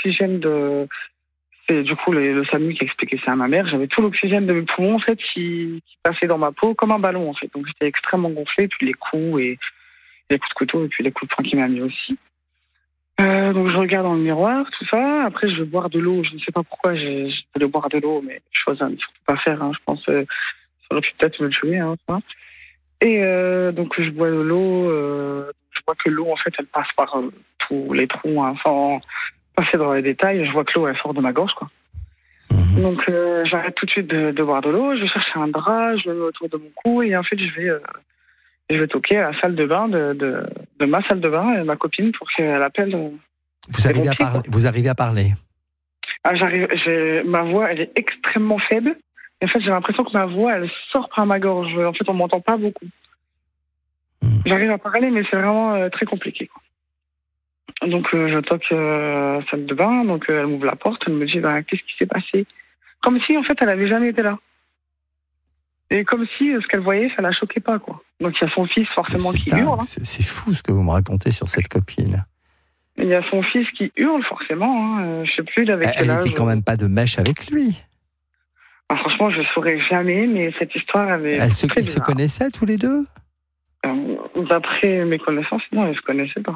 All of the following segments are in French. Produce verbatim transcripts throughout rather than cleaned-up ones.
l'oxygène de... C'est du coup le, le SAMU qui a expliqué ça à ma mère. J'avais tout l'oxygène de mes poumons, en fait, qui, qui passait dans ma peau comme un ballon, en fait. Donc j'étais extrêmement gonflée, puis les coups, et les coups de couteau, et puis les coups de poing qu'il m'a mis aussi. Euh, donc je regarde dans le miroir, tout ça. Après, je veux boire de l'eau. Je ne sais pas pourquoi je, je voulais boire de l'eau, mais chose à ne surtout pas faire. Hein. Je pense que euh, ça aurait pu peut-être me tuer. Hein, ça. Et euh, donc je bois de l'eau. Euh, je vois que l'eau, en fait, elle passe par euh, tous les trous, hein, sans passer dans les détails. Je vois que l'eau, elle sort de ma gorge, quoi. Mmh. Donc euh, j'arrête tout de suite de, de boire de l'eau. Je cherche un drap, je le mets autour de mon cou, et en fait, je vais... Euh, je vais toquer à la salle de bain de, de, de ma salle de bain et ma copine pour qu'elle appelle. Vous arrivez, pompiers, à par... vous arrivez à parler? Ah, j'arrive, j'ai... Ma voix, elle est extrêmement faible. Et en fait, j'ai l'impression que ma voix, elle sort par ma gorge. En fait, on m'entend pas beaucoup. Mmh. J'arrive à parler, mais c'est vraiment euh, très compliqué, quoi. Donc, euh, je toque euh, la salle de bain. Donc, euh, elle m'ouvre la porte. Elle me dit bah, qu'est-ce qui s'est passé? Comme si, en fait, elle avait jamais été là. Et comme si ce qu'elle voyait, ça la choquait pas, quoi. Donc il y a son fils forcément qui dingue. hurle. Hein. C'est, c'est fou ce que vous me racontez sur cette copine. Il y a son fils qui hurle forcément. Hein. Je sais plus avec Elle, elle était quand même pas de mèche avec lui. Ah, franchement, je saurais jamais, mais cette histoire avait. Elle se, ils se connaissaient tous les deux. euh, D'après mes connaissances, non, ils se connaissaient pas.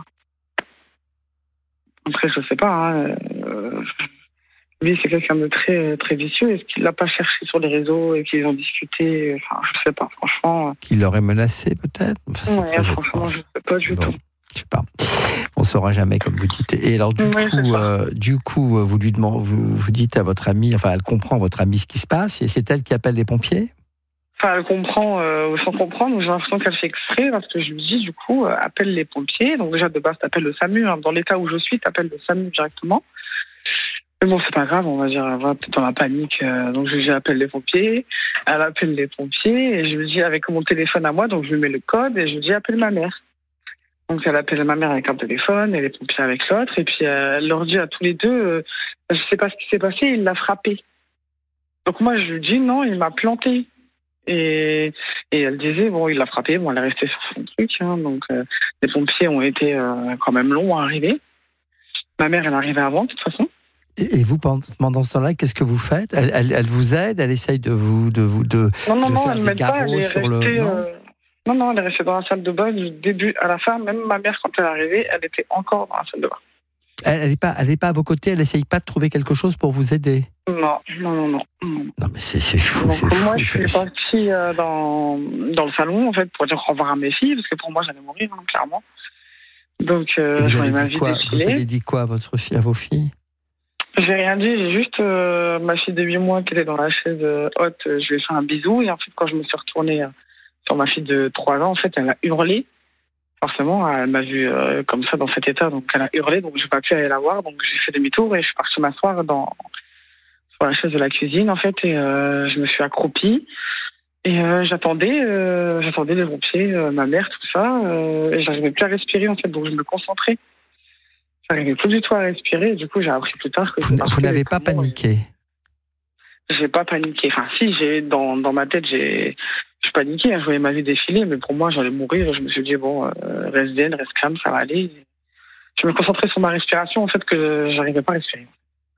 Après, je sais pas. Hein. Euh, Lui, c'est quelqu'un de très, très vicieux. Est-ce qu'il l'a pas cherché sur les réseaux et qu'ils ont discuté? Enfin, je sais pas, franchement. Qu'il l'aurait menacé, peut-être? Enfin, ouais, franchement, étrange. Je sais pas du bon, tout. Je sais pas. On saura jamais, comme vous dites. Et alors, du ouais, coup, euh, du coup, vous lui demandez, vous, vous dites à votre amie, enfin, elle comprend votre amie ce qui se passe, et c'est elle qui appelle les pompiers? Enfin, elle comprend euh, sans comprendre. J'ai l'impression qu'elle fait exprès parce que je lui dis, du coup, euh, appelle les pompiers. Donc déjà, de base, t'appelles le SAMU. Hein. Dans l'état où je suis, t'appelles le SAMU directement. Mais bon, c'est pas grave, on va dire, elle va peut-être dans la panique. Euh, donc, je lui appelle les pompiers. Elle appelle les pompiers et je lui dis avec mon téléphone à moi, donc je lui mets le code et je lui dis appelle ma mère. Donc, elle appelle ma mère avec un téléphone et les pompiers avec l'autre. Et puis, euh, elle leur dit à tous les deux, euh, je sais pas ce qui s'est passé, il l'a frappé. Donc, moi, je lui dis non, il m'a planté. Et, et elle disait, bon, il l'a frappé, bon, elle est restée sur son truc. Hein, donc, euh, les pompiers ont été euh, quand même longs à arriver. Ma mère, elle arrivait avant, de toute façon. Et vous, pendant ce temps-là, qu'est-ce que vous faites? elle, elle, elle vous aide? Elle essaye de vous de vous de, non, non, de non, faire elle des m'aide pas, elle est sur restée, le. Non, euh... non, non, elle est restée dans la salle de bain du début à la fin. Même ma mère, quand elle est arrivée, elle était encore dans la salle de bain. Elle n'est pas, elle est pas à vos côtés. Elle essaye pas de trouver quelque chose pour vous aider? Non, non, non, non. Non, mais c'est, c'est fou. Donc, c'est fou, moi, c'est... je suis partie euh, dans dans le salon en fait pour dire au revoir à mes filles parce que pour moi, j'allais mourir hein, clairement. Donc, euh, vous, je avez ma dit vie quoi défilée. Vous avez dit quoi à votre fille, à vos filles? J'ai rien dit, j'ai juste euh, ma fille de huit mois qui était dans la chaise euh, haute, euh, je lui ai fait un bisou et en fait quand je me suis retournée euh, sur ma fille de trois ans, en fait elle a hurlé. Forcément, elle m'a vu euh, comme ça dans cet état, donc elle a hurlé, donc j'ai pas pu aller la voir, donc j'ai fait demi-tour et je suis partie m'asseoir dans sur la chaise de la cuisine en fait et euh, je me suis accroupie et euh, j'attendais, euh, j'attendais les pompiers, euh, ma mère, tout ça, euh, et j'arrivais plus à respirer en fait, donc je me concentrais. J'arrivais plus du tout à respirer, et du coup j'ai appris plus tard que... Vous, vous n'avez pas paniqué? J'ai pas paniqué. Enfin si, j'ai dans, dans ma tête, j'ai, j'ai paniqué, hein, je voyais ma vie défiler, mais pour moi j'allais mourir, je me suis dit bon, euh, reste zen, reste calme, ça va aller. Je me concentrais sur ma respiration, en fait, que j'arrivais pas à respirer.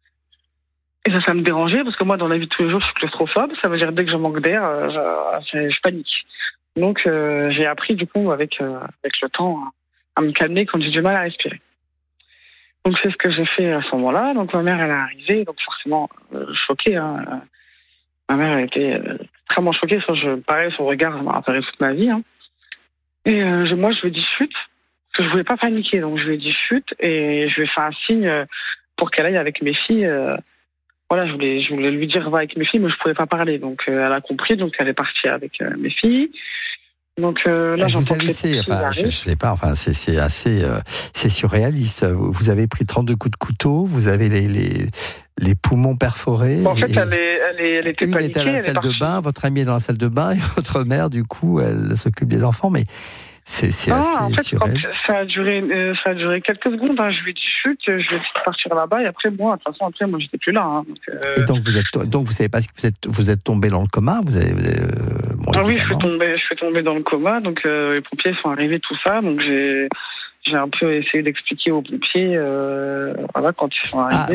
Et ça, ça me dérangeait, parce que moi dans la vie de tous les jours, je suis claustrophobe, ça veut dire dès que je manque d'air, euh, je, je panique. Donc euh, j'ai appris du coup avec, euh, avec le temps à me calmer quand j'ai du mal à respirer. Donc c'est ce que j'ai fait à ce moment-là. Donc ma mère elle est arrivée, donc forcément euh, choquée. Hein. Ma mère elle était euh, extrêmement choquée. Ça, je, pareil, son regard m'a rappelé toute ma vie. Hein. Et euh, je, moi je lui ai dit chute, parce que je voulais pas paniquer. Donc je lui ai dit chute et je lui ai fait un signe pour qu'elle aille avec mes filles. Euh, voilà, je voulais, je voulais lui dire va avec mes filles, mais je pouvais pas parler. Donc euh, elle a compris, donc elle est partie avec euh, mes filles. Donc euh, là, elle j'entends vous a laissé, enfin, je, je sais pas, enfin, c'est, c'est assez, euh, c'est surréaliste. Vous avez pris trente-deux coups de couteau, vous avez les, les, les poumons perforés. Bon, en fait, elle, est, elle, est, elle était une paniquée. est à la elle salle de bain, votre amie est dans la salle de bain, et votre mère, du coup, elle s'occupe des enfants, mais c'est, c'est ah, assez en fait, surréaliste. Quand ça a duré, euh, ça a duré quelques secondes. Hein. Je lui ai dit chute, je lui ai dit de partir là-bas, et après, moi, de toute façon, après, moi, j'étais plus là. Hein. Donc, euh... et donc, vous êtes, donc, vous savez pas ce que vous êtes, vous êtes tombé dans le coma, vous avez. Vous avez euh, bon, ah oui, je suis tombé, je suis tombé dans le coma. Donc, euh, les pompiers sont arrivés, tout ça. Donc, j'ai, j'ai un peu essayé d'expliquer aux pompiers, euh, voilà, quand ils sont arrivés. Ah,